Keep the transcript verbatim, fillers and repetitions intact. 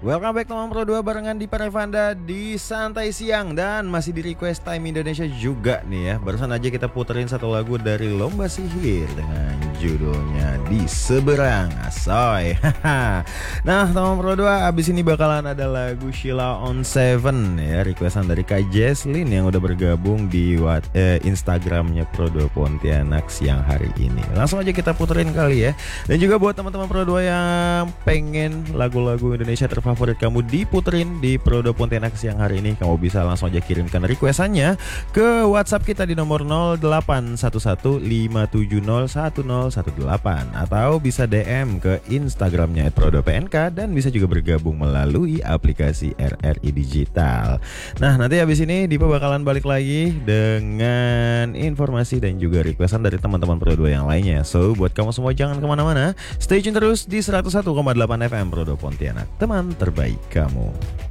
Welcome back teman Pro dua barengan di Parevanda di Santai Siang. Dan masih di Request Time Indonesia juga nih ya. Barusan aja kita puterin satu lagu dari Lomba Sihir dengan judulnya Di Seberang Asoy. Nah teman Pro dua, abis ini bakalan ada lagu Sheila on Seven ya, requestan dari Kak Jesslyn yang udah bergabung di what, eh, Instagramnya Pro dua Pontianak siang hari ini. Langsung aja kita puterin kali ya. Dan juga buat teman-teman Pro dua yang pengen lagu-lagu Indonesia terfavorit favorit kamu diputerin di Pro dua Pontianak siang hari ini, kamu bisa langsung aja kirimkan requestannya ke WhatsApp kita di nomor nol delapan satu satu lima tujuh nol satu nol satu delapan atau bisa D M ke Instagramnya et pro dua p n k dan bisa juga bergabung melalui aplikasi R R I Digital. Nah nanti habis ini Dipa bakalan balik lagi dengan informasi dan juga requestan dari teman-teman Pro dua yang lainnya. So buat kamu semua jangan kemana-mana, stay tune terus di seratus satu koma delapan F M Pro dua Pontianak, teman terbaik kamu.